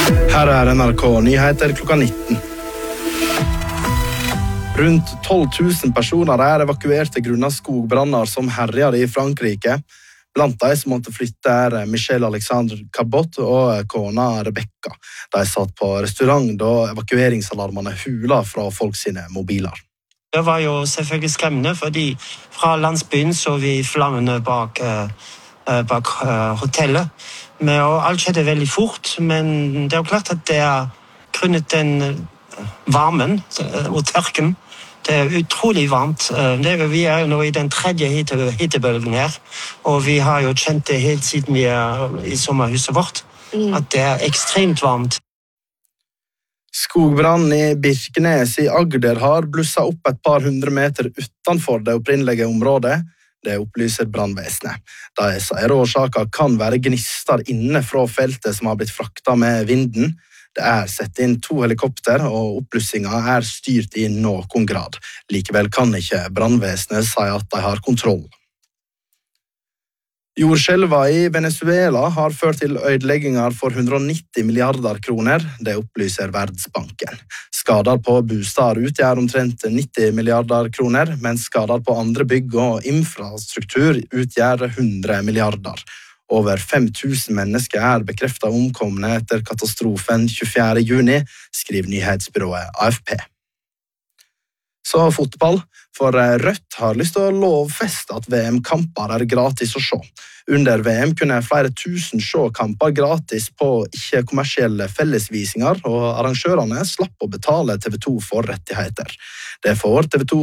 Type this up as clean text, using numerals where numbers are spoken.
Her NRK Nyheter klokka 19. Rundt 12 000 personer evakuert til grunn av skogbranner som herjer i Frankrike. Blant de som måtte flytte Michel Alexander Cabot og kona Rebecca. De satt på restaurant da evakueringsalarmene hula fra folk sine mobiler. Det var jo selvfølgelig skremmende, fordi fra landsbyen så vi flammene bak hotellet. Og alt skjedde veldig fort, men det er jo klart at det grunnet den varmen og tørken. Det er utrolig varmt. Vi jo nå i den tredje hittebølgen her, og vi har jo kjent det helt siden vi i sommerhuset vårt, at det er ekstremt varmt. Skogbrann i Birkenes i Agder har blusset opp et par hundre meter utenfor det opprinnelige området. Det opplyser brannvesenet. De sier årsaken kan være gnister inne fra feltet som har blitt fraktet med vinden. Det sett inn 2 helikopter, og oppblussingen styrt i noen grad. Likevel kan ikke brannvesenet si at de har kontroll. Jordskjelvet i Venezuela har ført til ødelegginger for 190 milliarder kroner, det opplyser Verdensbanken. Skader på bostad utgjør omtrent 90 milliarder kroner, mens skader på andre bygg og infrastruktur utgjør 100 milliarder. Over 5 000 mennesker bekreftet omkomne etter katastrofen 24. juni, skriver nyhetsbyrået AFP. Så fotball, for Rødt har lyst til å lovfeste at VM-kamper gratis å se. Under VM kunne flere tusen se kamper gratis på ikke-kommersielle fellesvisinger, og arrangørene slapp å betale TV 2 for rettigheter. Det får TV 2